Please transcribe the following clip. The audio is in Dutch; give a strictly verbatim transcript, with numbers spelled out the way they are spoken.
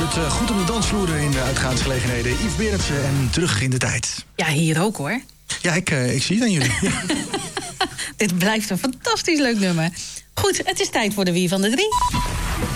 Absoluut. Uh, goed op de dansvloer in de uitgaansgelegenheden. Yves Berendsen en Terug in de Tijd. Ja, hier ook hoor. Ja, ik, uh, ik zie het aan jullie. Ja. Dit blijft een fantastisch leuk nummer. Goed, het is tijd voor de Wie van de Drie.